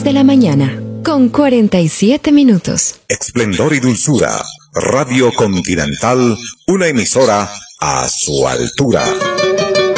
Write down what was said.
de la mañana, con 47 minutos. Esplendor y dulzura. Radio Continental, una emisora a su altura.